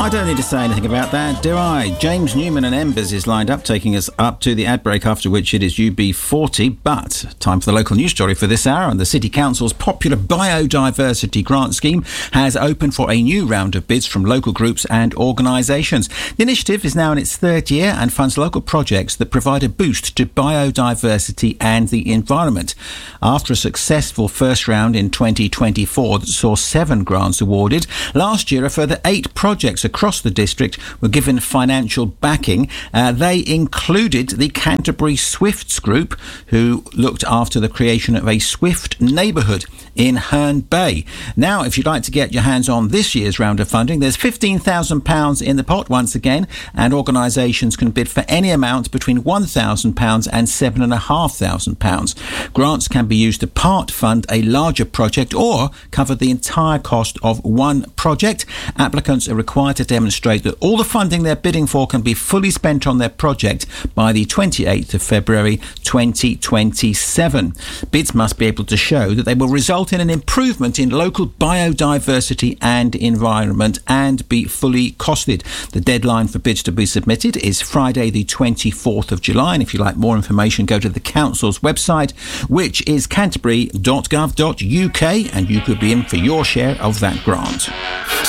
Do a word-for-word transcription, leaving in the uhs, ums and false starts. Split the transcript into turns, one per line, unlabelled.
I don't need to say anything about that, do I? James Newman and Embers is lined up, taking us up to the ad break, after which it is U B forty. But time for the local news story for this hour. And the City Council's popular biodiversity grant scheme has opened for a new round of bids from local groups and organisations. The initiative is now in its third year and funds local projects that provide a boost to biodiversity and the environment. After a successful first round in twenty twenty-four that saw seven grants awarded, last year a further eight projects across the district were given financial backing. Uh, they included the Canterbury Swifts Group, who looked after the creation of a Swift neighbourhood in Herne Bay. Now, if you'd like to get your hands on this year's round of funding, there's fifteen thousand pounds in the pot once again, and organisations can bid for any amount between one thousand pounds and seven thousand five hundred pounds. Grants can be used to part fund a larger project or cover the entire cost of one project. Applicants are required to demonstrate that all the funding they're bidding for can be fully spent on their project by the twenty-eighth of February twenty twenty-seven. Bids must be able to show that they will result in an improvement in local biodiversity and environment and be fully costed. The deadline for bids to be submitted is Friday the twenty-fourth of July, and if you'd like more information, go to the council's website, which is canterbury dot gov dot uk, and you could be in for your share of that grant.